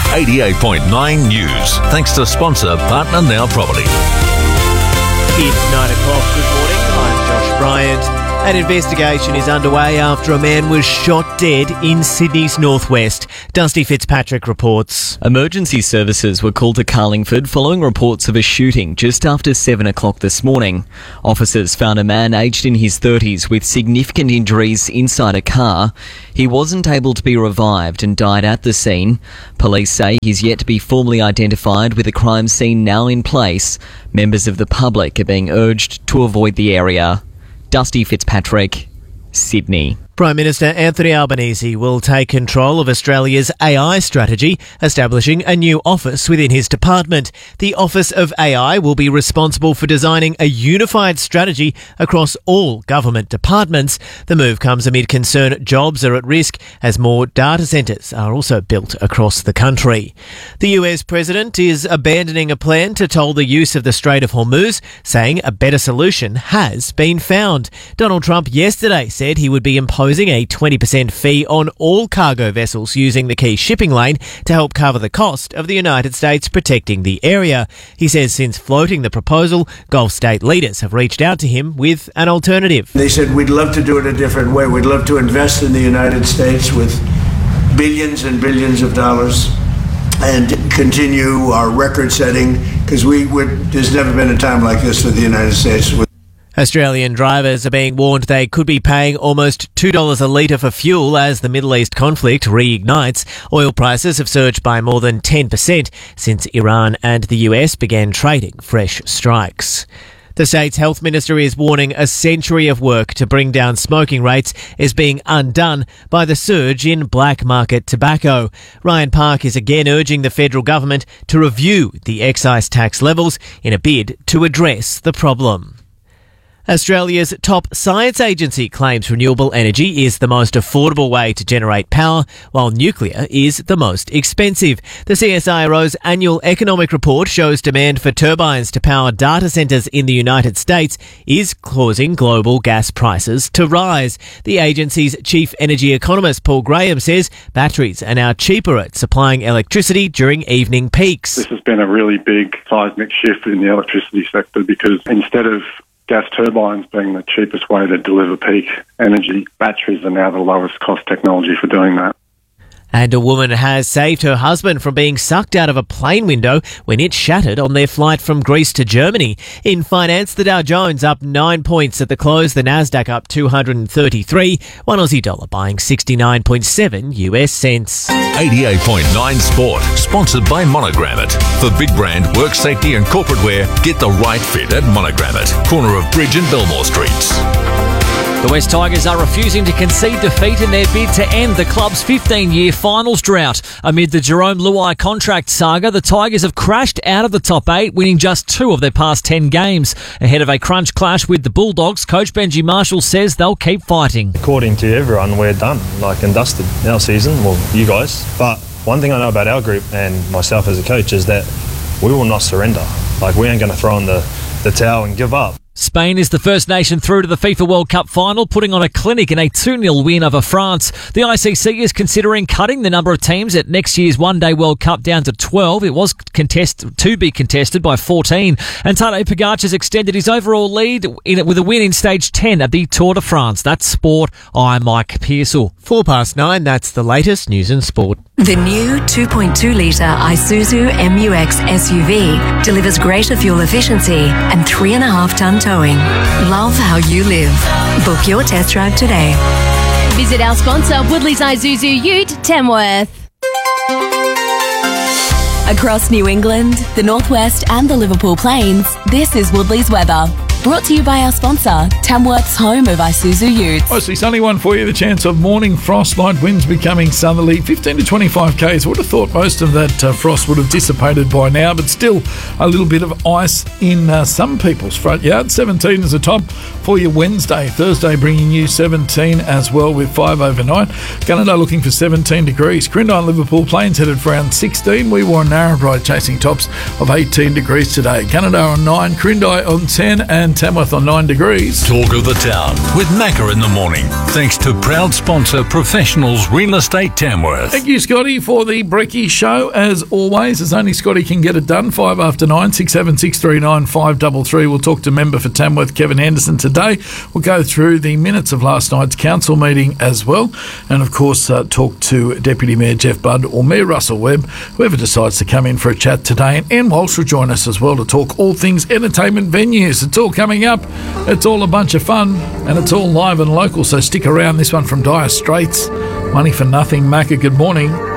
88.9 News. Thanks to sponsor Partner Now Property. It's 9 o'clock. Good morning. I'm Josh Bryant. An investigation is underway after a man was shot dead in Sydney's northwest. Dusty Fitzpatrick reports. Emergency services were called to Carlingford following reports of a shooting just after 7 o'clock this morning. Officers found a man aged in his 30s with significant injuries inside a car. He wasn't able to be revived and died at the scene. Police say he's yet to be formally identified, with a crime scene now in place. Members of the public are being urged to avoid the area. Dusty Fitzpatrick, Sydney. Prime Minister Anthony Albanese will take control of Australia's AI strategy, establishing a new office within his department. The Office of AI will be responsible for designing a unified strategy across all government departments. The move comes amid concern jobs are at risk as more data centres are also built across the country. The US President is abandoning a plan to toll the use of the Strait of Hormuz, saying a better solution has been found. Donald Trump yesterday said he would be imposing a 20% fee on all cargo vessels using the key shipping lane to help cover the cost of the United States protecting the area. He says since floating the proposal, Gulf state leaders have reached out to him with an alternative. They said, we'd love to do it a different way. We'd love to invest in the United States with billions and billions of dollars and continue our record setting, because there's never been a time like this for the United States. Australian drivers are being warned they could be paying almost $2 a litre for fuel as the Middle East conflict reignites. Oil prices have surged by more than 10% since Iran and the US began trading fresh strikes. The state's health minister is warning a century of work to bring down smoking rates is being undone by the surge in black market tobacco. Ryan Park is again urging the federal government to review the excise tax levels in a bid to address the problem. Australia's top science agency claims renewable energy is the most affordable way to generate power, while nuclear is the most expensive. The CSIRO's annual economic report shows demand for turbines to power data centres in the United States is causing global gas prices to rise. The agency's chief energy economist Paul Graham says batteries are now cheaper at supplying electricity during evening peaks. This has been a really big seismic shift in the electricity sector, because instead of gas turbines being the cheapest way to deliver peak energy, batteries are now the lowest cost technology for doing that. And a woman has saved her husband from being sucked out of a plane window when it shattered on their flight from Greece to Germany. In finance, the Dow Jones up 9 points at the close, the Nasdaq up 233, one Aussie dollar buying 69.7 US cents. 88.9 Sport, sponsored by Monogram It. For big brand, work safety and corporate wear, get the right fit at Monogram It, corner of Bridge and Belmore Streets. The West Tigers are refusing to concede defeat in their bid to end the club's 15-year finals drought. Amid the Jerome Luai contract saga, the Tigers have crashed out of the top 8, winning just 2 of their past 10 games. Ahead of a crunch clash with the Bulldogs, coach Benji Marshall says they'll keep fighting. According to everyone, we're done, and dusted our season, well, you guys. But one thing I know about our group and myself as a coach is that we will not surrender. We ain't going to throw in the towel and give up. Spain is the first nation through to the FIFA World Cup final, putting on a clinic in a 2-0 win over France. The ICC is considering cutting the number of teams at next year's One-Day World Cup down to 12. It was to be contested by 14. And Tadej Pogacar has extended his overall lead with a win in Stage 10 at the Tour de France. That's sport. I'm Mike Pearsall. 9:04, that's the latest news in sport. The new 2.2-litre Isuzu MU-X SUV delivers greater fuel efficiency and 3.5-tonne towing. Love how you live. Book your test drive today. Visit our sponsor, Woodley's Isuzu Ute, Tamworth. Across New England, the Northwest and the Liverpool Plains, this is Woodley's weather. Brought to you by our sponsor, Tamworth's home of Isuzu Utes. Mostly sunny one for you. The chance of morning frost, light winds becoming southerly, 15 to 25 k's. Would have thought most of that frost would have dissipated by now, but still a little bit of ice in some people's front yard. 17 is the top for you Wednesday. Thursday bringing you 17 as well with 5 overnight. Gunnedah looking for 17 degrees. Crindai and Liverpool Plains headed for around 16. We were on Narrabri chasing tops of 18 degrees today. Gunnedah on 9, Crindai on 10 and and Tamworth on 9 degrees. Talk of the Town with Macca in the morning. Thanks to proud sponsor Professionals Real Estate Tamworth. Thank you, Scotty, for the Brekkie show. As always, as only Scotty can get it done, 5 after 9, 67639 533. We'll talk to member for Tamworth, Kevin Henderson, today. We'll go through the minutes of last night's council meeting as well. And, of course, talk to Deputy Mayor Jeff Budd or Mayor Russell Webb, whoever decides to come in for a chat today. And Anne Walsh will join us as well to talk all things entertainment venues. It's all coming up. It's all a bunch of fun, and it's all live and local, so stick around. This one from Dire Straits, Money for Nothing. Macca, good morning.